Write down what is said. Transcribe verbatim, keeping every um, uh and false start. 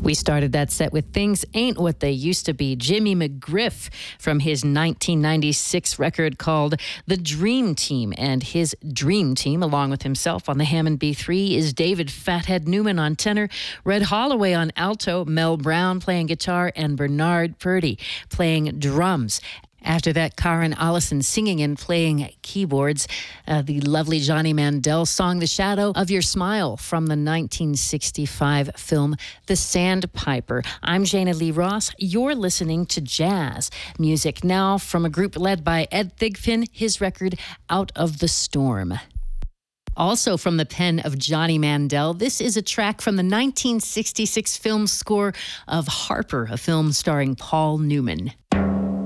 We started that set with Things Ain't What They Used to Be. Jimmy McGriff from his nineteen ninety-six record called The Dream Team. And his Dream Team, along with himself on the Hammond B three, is David Fathead Newman on tenor, Red Holloway on alto, Mel Brown playing guitar, and Bernard Purdy playing drums. After that, Karen Allison singing and playing keyboards. Uh, the lovely Johnny Mandel song The Shadow of Your Smile from the nineteen sixty-five film The Sandpiper. I'm Jana Lee Ross. You're listening to jazz music now from a group led by Ed Thigpen, his record Out of the Storm. Also from the pen of Johnny Mandel, this is a track from the nineteen sixty-six film score of Harper, a film starring Paul Newman.